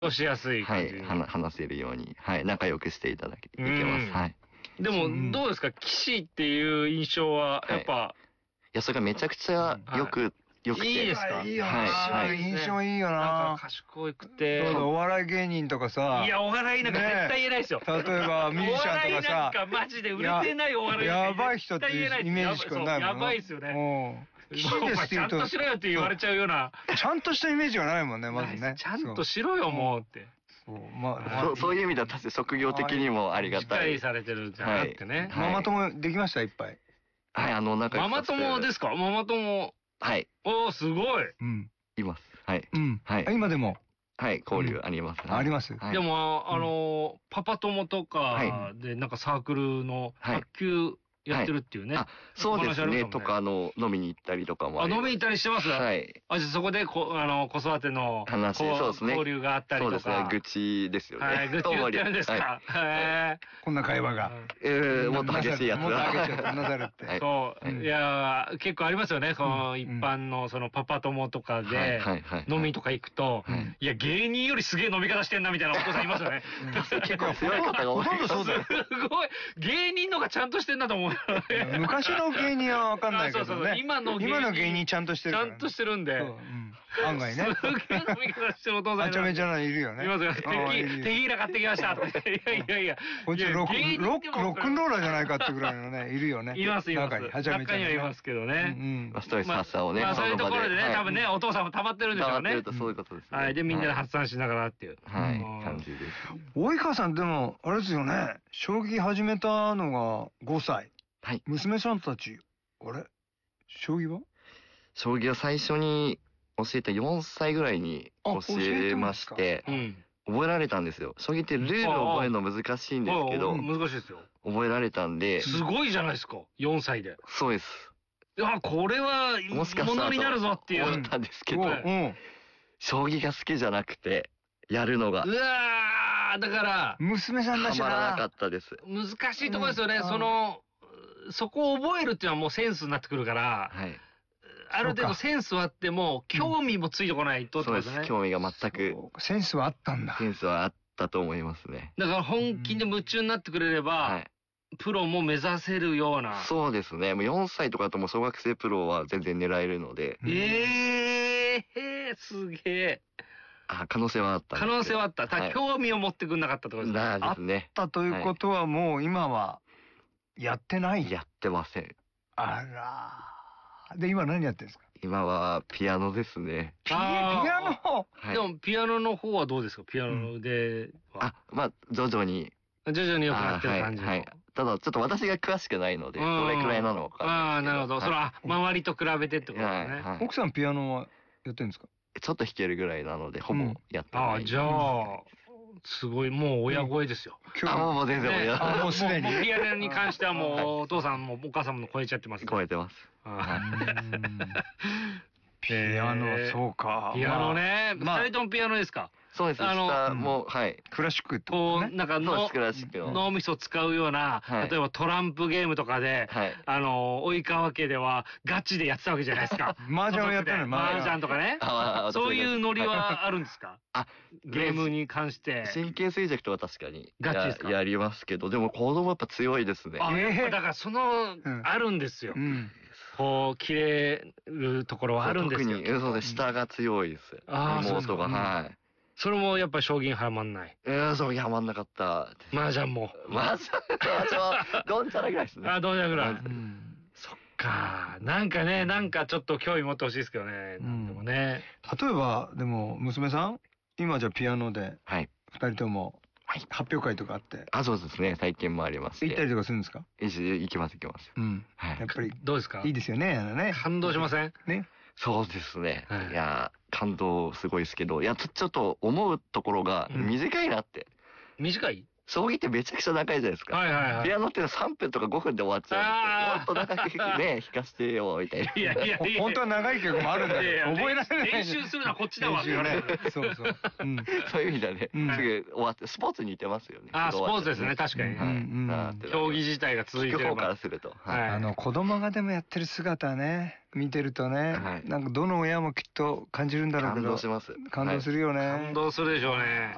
押しやすいは感じに。 い、話せるように、はい、仲良くしていただけいけます。はい。 でも、どうですか、騎士っていう印象は、やっぱ。 いや、それがめちゃくちゃよくて。 いいですか？ いいよな。印象いいよな。 なんか賢くて。 そうだ、お笑い芸人とかさ。 いや、お笑いなんか絶対言えないですよ。 例えば、ミュージシャンとかさ。 お笑いなんかマジで売れてないお笑い。 やばい人っていうイメージしかないもんな。 やばいですよね。 騎士ですって言うと。 ちゃんとしろよって言われちゃうような。 ちゃんとしたイメージがないもんね、まずね。 ちゃんとしろよ、もうって。 そういう意味では確かに職業的にもありがたい。 しっかりされてるんじゃなくてね。 ママ友できました、いっぱい。 はい、なんか。 ママ友ですか？ママ友。 はい。 おー、すごい。 います。はい。 はい。今でも。 はい、交流あります。 あります。 でも、パパ友とかで、なんかサークルの卓球やってるっていうね。 そうですね。とか、飲みに行ったりとかも。 飲みに行ったりしてます？ はい。 そこで、子育ての話、そうですね。 交流があったりとか。 そうですね。愚痴ですよね。 はい、愚痴言ってるんですか。 こんな会話が。 もっと激しいやつ。 もっと激しいやつ、なさるって。 そう。いや、結構ありますよね。その、一般の、その、パパ友とかで、飲みとか行くと、いや、芸人よりすげえ飲み方してんな、みたいなお父さんいますよね。 結構強い方が多い。 ほとんどそうだよ。 すごい。芸人のがちゃんとしてんなと思う。 昔の芸人はわかんないけどね。 今の芸人ちゃんとしてる。 ちゃんとしてるんで。 案外ね。 すげえ飲み方してるお父さん。 めちゃめちゃいるよね。 いますよ。テキーラ買ってきましたとか。いやいや。 こいつロックンローラーじゃないかってぐらいのね、いるよね。 います、います。中にはいますけどね。 ストレス発散をね。 そういうところでね、多分ね、お父さんも溜まってるんでしょうね。 溜まってるとそういうことです。 はい。で、みんなで発散しながらっていう。 はい。感じです。 及川さんでも、あれですよね。将棋始めたのが5歳。 はい。 娘さんたち、あれ将棋は最初に教えた4歳ぐらいに教えまして、覚えられたんですよ。将棋ってルールを覚えるの難しいんですけど、 難しいですよ。 覚えられたんで。 すごいじゃないですか、4歳で。 そうです。 いや、これは、 もしかしたらものになるぞっていう。 思ったんですけど、将棋が好きじゃなくて、やるのが。 うわー、だから、 娘さんだしな。 はまらなかったです。 難しいところですよね。そこを覚えるっていうのはもうセンスになってくるから、ある程度センスはあっても、興味もついてこないとってことですね。 そうです。興味が全く。 センスはあったんだ。 センスはあったと思いますね。 だから本気で夢中になってくれれば、プロも目指せるような。 そうですね。もう4歳とかだともう小学生プロは全然狙えるので。 すげえ。 可能性はあった。 可能性はあった。ただ興味を持ってくんなかったってことですね。 あったということはもう今は、やってない？ やってません。 あら。で、今何やってるんですか？ 今はピアノですね。 ピアノ？ でもピアノの方はどうですか？ピアノでは。 徐々に。 徐々に良くなってる感じ。 はい。ただ、ちょっと私が詳しくないので、どれくらいなのか。 なるほど。周りと比べてってことですね。 奥さんピアノはやってるんですか？ ちょっと弾けるぐらいなので、ほぼやってない。 じゃあ、すごい、もう親声ですよ。 もう全然親。 もうすでに。 ピアノに関してはもう、お父さんもお母さんも超えちゃってます。 超えてます。 ピアノ、そうか。 ピアノね。二人ともピアノですか？ そうです。もう、はい。 クラシックってこう、なんか脳みそ使うような、例えばトランプゲームとかで、及川家ではガチでやってたわけじゃないですか。 麻雀をやったの？ 麻雀とかね。そういうノリはあるんですか？ゲームに関して。 神経衰弱とは確かに。 ガチですか？ やりますけど、でも子供やっぱ強いですね。 だからあるんですよ。こう、切れるところはあるんですよ。 特に、そうです。下が強いです。妹が、はい。 それもやっぱり将棋にはまんない。 将棋はまんなかった。 麻雀も。 麻雀は、どんちゃらぐらいですね。 どんちゃらぐらい。そっか。なんかね、ちょっと興味持ってほしいですけどね。でもね。 例えば、でも、娘さん今じゃピアノで、二人とも、発表会とかあって。 そうですね。体験もあります。 行ったりとかするんですか？ 行きます。 やっぱり。 どうですか？ いいですよね。 感動しません？ ね。 そうですね。いや、感動すごいですけど、ちょっと思うところが短いなって。 短い？ 将棋ってめちゃくちゃ長いじゃないですか。ピアノって3分とか5分で終わっちゃうんですよ。もっと長くね、弾かせてよ、みたいな。 いや。 本当は長い曲もあるんだけど、覚えられない。 練習するのはこっちだわ。 そう。 そういう意味ではね、すぐ終わって、スポーツに似てますよね。 スポーツですね、確かに。競技自体が続いてる。 方からすると。 子供がでもやってる姿ね、見てるとね、なんかどの親もきっと感じるんだろうけど。 感動します。 感動するよね。 感動するでしょうね。